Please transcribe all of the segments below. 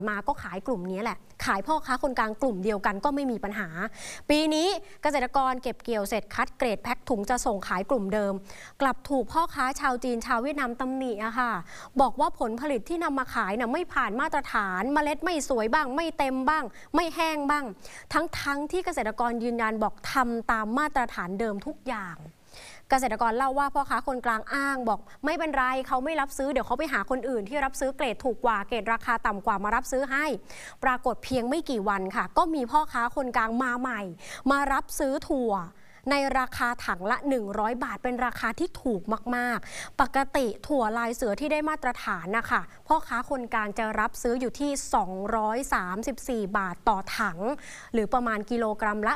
มาก็ขายกลุ่มนี้แหละขายพ่อค้าคนกลางกลุ่มเดียวกันก็ไม่มีปัญหาปีนี้เกษตรกรเก็บเกี่ยวเสร็จคัดเกรดแพ็คถุงจะส่งขายกลุ่มเดิมกลับถูกพ่อค้าชาวจีนชาวเวียดนามตำหนิอะค่ะบอกว่าผลผลิตที่นำมาขายน่ะไม่ผ่านมาตรฐานเมล็ดไม่สวยบ้างไม่เต็มบ้างไม่แห้งบ้างทั้งที่เกษตรกรยืนยันบอกทำตามมาตรฐานเดิมทุกอย่างเกษตรกรเล่าว่าพ่อค้าคนกลางอ้างบอกไม่เป็นไรเขาไม่รับซื้อเดี๋ยวเขาไปหาคนอื่นที่รับซื้อเกรดถูกกว่าเกรดราคาต่ำกว่ามารับซื้อให้ปรากฏเพียงไม่กี่วันค่ะก็มีพ่อค้าคนกลางมาใหม่มารับซื้อถั่วในราคาถังละ100 บาทเป็นราคาที่ถูกมากๆปกติถั่วลายเสือที่ได้มาตรฐานนะคะพ่อค้าคนกลางจะรับซื้ออยู่ที่234 บาทต่อถังหรือประมาณกิโลกรัมละ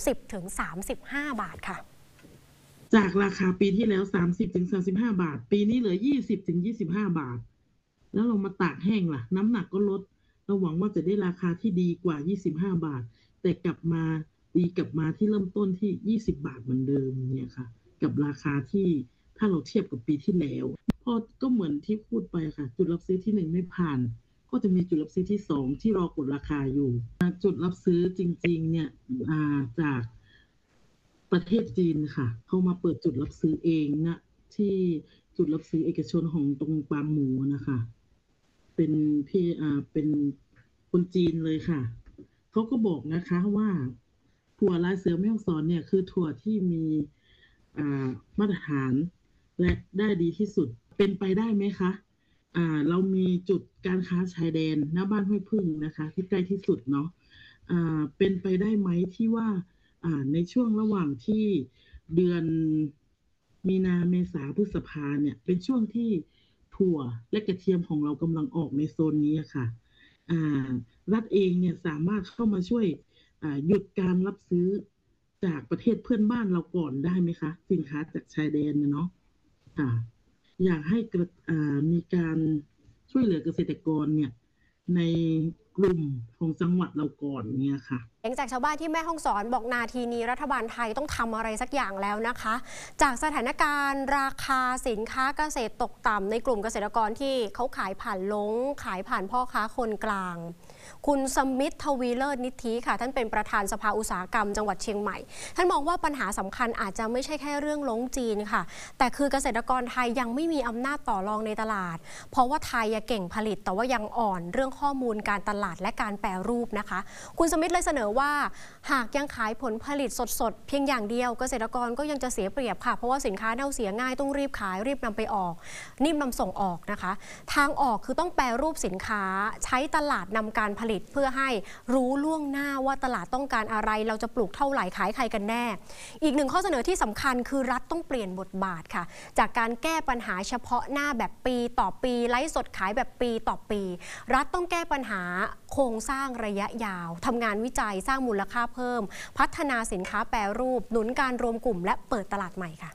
30-35 บาทค่ะจากราคาปีที่แล้ว30-35 บาทปีนี้เหลือ20-25 บาทแล้วเรามาตากแห้งล่ะน้ำหนักก็ลดเราหวังว่าจะได้ราคาที่ดีกว่า25 บาทแต่กลับมาที่เริ่มต้นที่20 บาทเหมือนเดิมเนี่ยค่ะกับราคาที่ถ้าเราเทียบกับปีที่แล้วพอก็เหมือนที่พูดไปค่ะจุดรับซื้อที่1ไม่ผ่านก็จะมีจุดรับซื้อที่2ที่รอกดราคาอยู่จุดรับซื้อจริงๆเนี่ยจากประเทศจีนค่ะเขามาเปิดจุดรับซื้อเองนะที่จุดรับซื้อเอกชนของตรงปางหมูนะคะเป็นเป็นคนจีนเลยค่ะเขาก็บอกนะคะว่าถั่วลายเสือแม่ฮ่องสอนเนี่ยคือถั่วที่มีมาตรฐานและได้ดีที่สุดเป็นไปได้ไหมคะเรามีจุดการค้าชายแดนหน้าบ้านห้วยพึ่งนะคะที่ใกล้ที่สุดเนาะเป็นไปได้ไหมที่ว่าในช่วงระหว่างที่เดือนมีนาเมษาพฤษภาเนี่ยเป็นช่วงที่ถั่วและกระเทียมของเรากำลังออกในโซนนี้ค่ะรัฐเองเนี่ยสามารถเข้ามาช่วยหยุดการรับซื้อจากประเทศเพื่อนบ้านเราก่อนได้ไหมคะสินค้าจากชายแดนเนาะอยากให้มีการช่วยเหลือเกษตรกรเนี่ยในกลุ่มของจังหวัดเราก่อนเนี่ยค่ะหลังจากชาวบ้านที่แม่ฮ่องสอนบอกนาทีนี้รัฐบาลไทยต้องทำอะไรสักอย่างแล้วนะคะจากสถานการณ์ราคาสินค้าเกษตรตกต่ำในกลุ่มเกษตรกรที่เขาขายผ่านลงขายผ่านพ่อค้าคนกลางคุณสมิทธทวีเลิศนิธิค่ะท่านเป็นประธานสภาอุตสาหกรรมจังหวัดเชียงใหม่ท่านมองว่าปัญหาสำคัญอาจจะไม่ใช่แค่เรื่องลงจีนค่ะแต่คือเกษตรกรไทยยังไม่มีอำนาจต่อรองในตลาดเพราะว่าไทยเก่งผลิตแต่ว่ายังอ่อนเรื่องข้อมูลการตลาดและการแปรรูปนะคะคุณสมิทธเลยเสนอว่าหากยังขายผลผลิตสดๆเพียงอย่างเดียวเกษตรกรก็ยังจะเสียเปรียบค่ะเพราะว่าสินค้าเน่าเสียง่ายต้องรีบขายรีบนำไปออกรีบนำส่งออกนะคะทางออกคือต้องแปรรูปสินค้าใช้ตลาดนำการผลิตเพื่อให้รู้ล่วงหน้าว่าตลาดต้องการอะไรเราจะปลูกเท่าไหร่ขายใครกันแน่อีกหนึ่งข้อเสนอที่สำคัญคือรัฐต้องเปลี่ยนบทบาทค่ะจากการแก้ปัญหาเฉพาะหน้าแบบปีต่อปีไลฟ์สดขายแบบปีต่อปีรัฐต้องแก้ปัญหาโครงสร้างระยะยาวทำงานวิจัยสร้างมูลค่าเพิ่มพัฒนาสินค้าแปรรูปหนุนการรวมกลุ่มและเปิดตลาดใหม่ค่ะ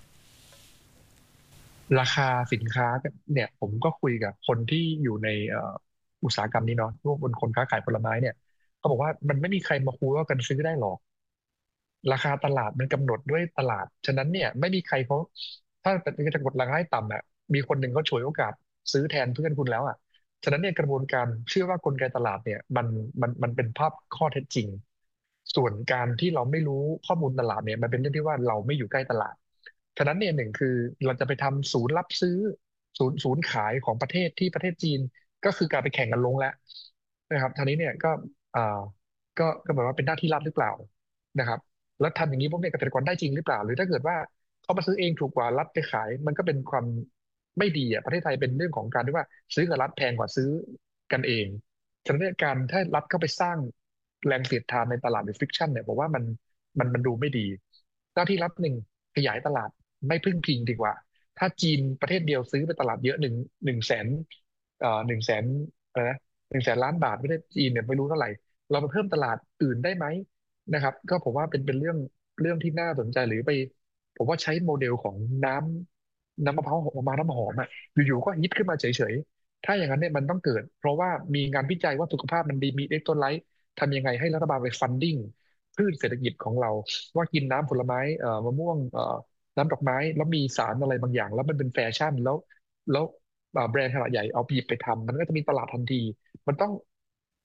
ราคาสินค้าเนี่ยผมก็คุยกับคนที่อยู่ในอุตสาหกรรมนี้เนาะพวกคนค้าขายผลไม้เนี่ยเขาบอกว่ามันไม่มีใครมาคุยว่ากันซื้อได้หรอกราคาตลาดมันกำหนดด้วยตลาดฉะนั้นเนี่ยไม่มีใครเขาถ้าจะกดราคาให้ต่ำอ่ะมีคนหนึ่งเขาฉวยโอกาสซื้อแทนเพื่อนคุณแล้วอ่ะฉะนั้นเนี่ยกระบวนการเชื่อว่ากลไกตลาดเนี่ยมันเป็นภาพข้อเท็จจริงส่วนการที่เราไม่รู้ข้อมูลตลาดเนี่ยมันเป็นเรื่องที่ว่าเราไม่อยู่ใกล้ตลาด ฉะนั้นเนี่ยหนึ่งคือเราจะไปทำศูนย์รับซื้อศูนย์ขายของประเทศที่ประเทศจีนก็คือการไปแข่งกันลงแล้วนะครับทีนี้เนี่ยก็อ่าก็แบบว่าเป็นหน้าที่รัฐหรือเปล่านะครับแล้วทำอย่างนี้พวกเนี่ยเกษตรกรได้จริงหรือเปล่าหรือถ้าเกิดว่าเขามาซื้อเองถูกกว่ารัฐไปขายมันก็เป็นความไม่ดีอ่ะประเทศไทยเป็นเรื่องของการที่ว่าซื้อกับรัฐแพงกว่าซื้อกันเองฉะนั้นเนี่ยการถ้ารัฐเข้าไปสร้างแรงเสียดทานในตลาดหรือฟิกชันเนี่ยผมว่ามันดูไม่ดีหน้าที่รัฐหนึ่ง ขยายตลาดไม่พึ่งพิงดีกว่าถ้าจีนประเทศเดียวซื้อไปตลาดเยอะหนึ่งแสน100,000อะไรนะ100,000 ล้านบาทประเทศจีนเนี่ยไม่รู้เท่าไหร่เราไปเพิ่มตลาดอื่นได้ไหมนะครับก็ผมว่าเป็นเรื่องที่น่าสนใจหรือไปผมว่าใช้โมเดลของน้ำมะพร้าวหอมมาน้ำหอมอ่ะอยู่ๆก็ฮิตขึ้นมาเฉยๆถ้าอย่างนั้นเนี่ยมันต้องเกิดเพราะว่ามีงานวิจัยว่าสุขภาพมันดีมีเอ็กโทรไลท์ทำยังไงให้รัฐบาลไปฟันดิ้งพืชเศรษฐกิจของเราว่ากินน้ำผลไม้มะม่วงน้ำดอกไม้แล้วมีสารอะไรบางอย่างแล้วมันเป็นแฟชั่นแล้วแบรนด์ขนาดใหญ่เอาไปหยิบไปทำมันก็จะมีตลาดทันทีมันต้อง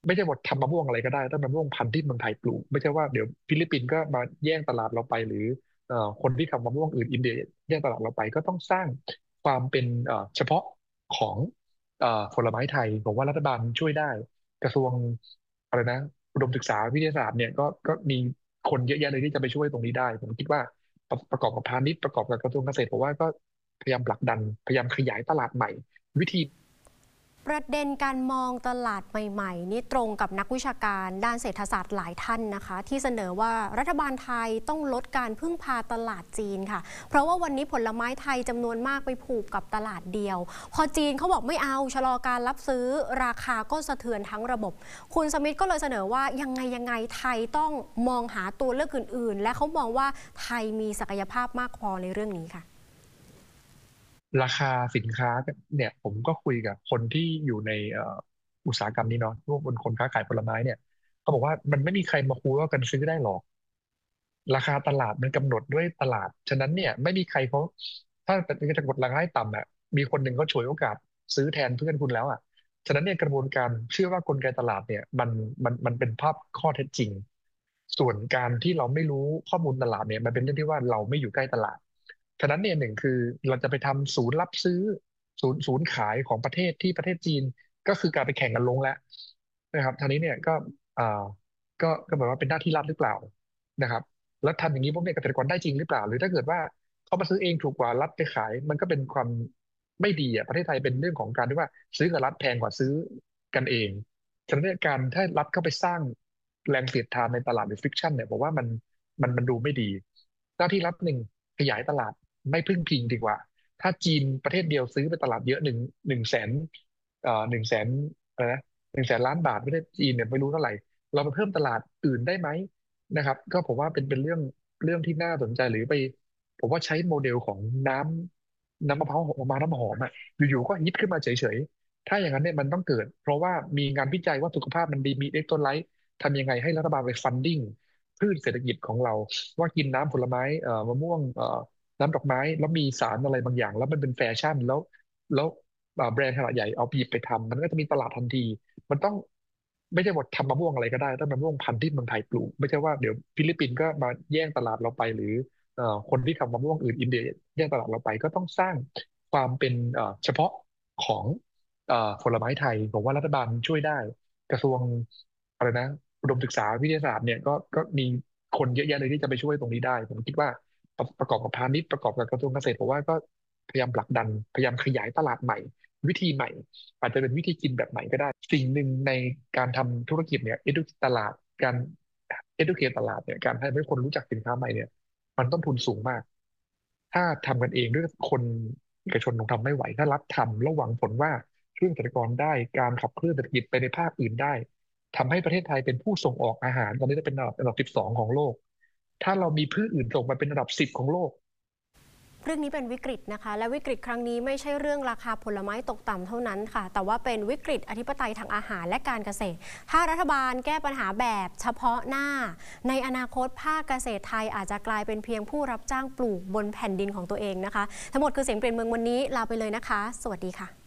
ไม่ใช่ว่าทำมะม่วงอะไรก็ได้ต้องมะม่วงพันธุ์ที่เมืองไทยปลูกไม่ใช่ว่าเดี๋ยวฟิลิปปินส์ก็มาแย่งตลาดเราไปหรือคนที่ทำมะม่วงอื่นอินเดียแย่งตลาดเราไปก็ต้องสร้างความเป็นเฉพาะของผลไม้ไทยผมว่ารัฐบาลช่วยได้กระทรวงอะไรนะอุดมศึกษาวิทยาศาสตร์เนี่ยก็มีคนเยอะแยะเลยที่จะไปช่วยตรงนี้ได้ผมคิดว่าประกอบกับพาณิชย์ประกอบกับกระทรวงเกษตรผมว่าก็พยายามผลักดันพยายามขยายตลาดใหม่วิธีประเด็นการมองตลาดใหม่ๆนี่ตรงกับนักวิชาการด้านเศรษฐศาสตร์หลายท่านนะคะที่เสนอว่ารัฐบาลไทยต้องลดการพึ่งพาตลาดจีนค่ะเพราะว่าวันนี้ผลไม้ไทยจำนวนมากไปผูกกับตลาดเดียวพอจีนเขาบอกไม่เอาชะลอการรับซื้อราคาก็สะเทือนทั้งระบบคุณสมิธก็เลยเสนอว่ายังไงไทยต้องมองหาตัวเลือกอื่นๆและเขามองว่าไทยมีศักยภาพมากพอในเรื่องนี้ค่ะราคาสินค้าเนี่ยผมก็คุยกับคนที่อยู่ในอุตสาหกรรมนี้เนาะพวกเป็นคนค้าขายผลไม้เนี่ยเขาบอกว่ามันไม่มีใครมาคุยว่ากันซื้อได้หรอกราคาตลาดมันกำหนดด้วยตลาดฉะนั้นเนี่ยไม่มีใครเขาถ้าจะกดราคาให้ต่ำอ่ะมีคนหนึ่งเขาฉวยโอกาสซื้อแทนเพื่อนคุณแล้วอ่ะฉะนั้นเนี่ยกระบวนการเชื่อว่ากลไกตลาดเนี่ยมันเป็นภาพข้อเท็จจริงส่วนการที่เราไม่รู้ข้อมูลตลาดเนี่ยมันเป็นเรื่องที่ว่าเราไม่อยู่ใกล้ตลาด ฉะนั้นเนี่ยหนึ่งคือเราจะไปทำศูนย์รับซื้อศูนย์ขายของประเทศที่ประเทศจีนก็คือการไปแข่งกันลงแล้วนะครับทางนี้เนี่ยก็อ่าก็แบบว่าเป็นหน้าที่รัฐหรือเปล่านะครับแล้วทำอย่างนี้พวกเนี่ยเกษตรกรได้จริงหรือเปล่าหรือถ้าเกิดว่าเขามาซื้อเองถูกกว่ารัฐไปขายมันก็เป็นความไม่ดีอ่ะประเทศไทยเป็นเรื่องของการที่ว่าซื้อกับรัฐแพงกว่าซื้อกันเองฉะนั้นเนี่ยการถ้ารัฐเข้าไปสร้างแรงเสียดทานในตลาดหรือฟิกชันเนี่ยผมว่ามันดูไม่ดีหน้าที่รัฐหนึ่ง ขยายตลาดไม่พึ่งพิงดีกว่าถ้าจีนประเทศเดียวซื้อไปตลาดเยอะหนึ่งแสน100,000อะไรนะ100,000 ล้านบาทประเทศจีนเนี่ยไม่รู้เท่าไหร่เราไปเพิ่มตลาดอื่นได้ไหมนะครับก็ผมว่าเป็นเรื่องที่น่าสนใจหรือไปผมว่าใช้โมเดลของน้ำมะพร้าวน้ำหอมอ่ะอยู่ๆก็ฮิตขึ้นมาเฉยๆถ้าอย่างนั้นเนี่ยมันต้องเกิดเพราะว่ามีงานวิจัยว่าสุขภาพมันดีมีอิเล็กโทรไลต์ทำยังไงให้รัฐบาลไปฟันดิ้งพืชเศรษฐกิจของเราว่ากินน้ำผลไม้มะม่วงน้ำดอกไม้แล้วมีสารอะไรบางอย่างแล้วมันเป็นแฟชั่นแล้วแบรนด์ขนาดใหญ่เอาไปหยิบไปทำมันก็จะมีตลาดทันทีมันต้องไม่ใช่ว่าทำมะม่วงอะไรก็ได้ต้องมะม่วงพันธุ์ที่เมืองไทยปลูกไม่ใช่ว่าเดี๋ยวฟิลิปปินส์ก็มาแย่งตลาดเราไปหรือคนที่ทำมะม่วงอื่นอินเดียแย่งตลาดเราไปก็ต้องสร้างความเป็นเฉพาะของผลไม้ไทยผมว่ารัฐบาลช่วยได้กระทรวงอะไรนะ อุดมศึกษาวิทยาศาสตร์เนี่ยก็มีคนเยอะแยะเลยที่จะไปช่วยตรงนี้ได้ผมคิดว่าประกอบกับพาณิชย์ประกอบกับกระทรวงเกษตรผมว่าก็พยายามผลักดันพยายามขยายตลาดใหม่วิธีใหม่อาจจะเป็นวิธีกินแบบใหม่ก็ได้สิ่งหนึ่งในการทำธุรกิจเนี่ย educate ตลาดการ educate ตลาดเนี่ยการให้คนรู้จักสินค้าใหม่เนี่ยมันต้นทุนสูงมากถ้าทำกันเองด้วยคนเอกชนคงทำไม่ไหวถ้ารัฐทำแล้วหวังผลว่าช่วยเกษตรกรได้การขับเคลื่อนเศรษฐกิจไปในภาคอื่นได้ ทำให้ประเทศไทยเป็นผู้ส่งออกอาหารตอนนี้จะเป็นอันดับ12ของโลก ถ้าเรามีพืชอื่นส่งมาเป็นอันดับ10ของโลกเรื่องนี้เป็นวิกฤตนะคะและวิกฤตครั้งนี้ไม่ใช่เรื่องราคาผลไม้ตกต่ำเท่านั้นค่ะแต่ว่าเป็นวิกฤตอธิปไตยทางอาหารและการเกษตรถ้ารัฐบาลแก้ปัญหาแบบเฉพาะหน้าในอนาคตภาคเกษตรไทยอาจจะกลายเป็นเพียงผู้รับจ้างปลูกบนแผ่นดินของตัวเองนะคะทั้งหมดคือเสียงเปลี่ยนเมืองวันนี้ลาไปเลยนะคะสวัสดีค่ะ